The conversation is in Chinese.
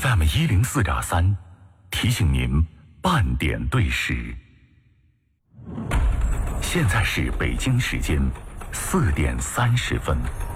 FM 104.3，提醒您半点对时。现在是北京时间4点30分。